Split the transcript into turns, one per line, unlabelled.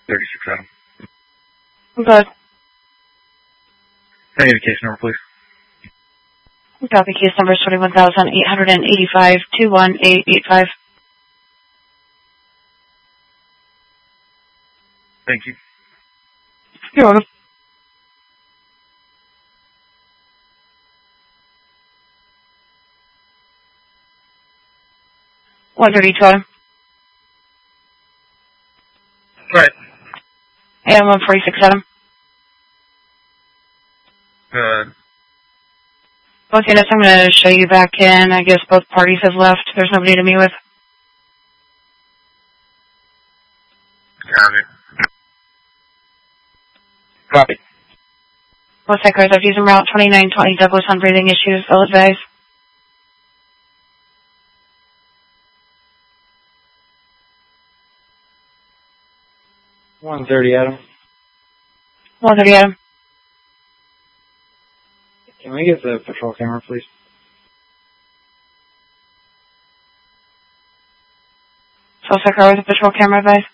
36 Adam.
Good.
I need a case number, please.
Copy. Case number is 21,885 21885.
Thank you.
You're welcome. $132.
Right.
AM 146 Adam. Both units, I'm going to show you back in. I guess both parties have left. There's nobody to meet with.
Got it.
Copy.
Both side cars are using route 2920 Douglas on breathing issues. I'll advise.
130 Adam.
130 Adam.
Can we get the patrol camera, please?
Both side car with a patrol camera advice.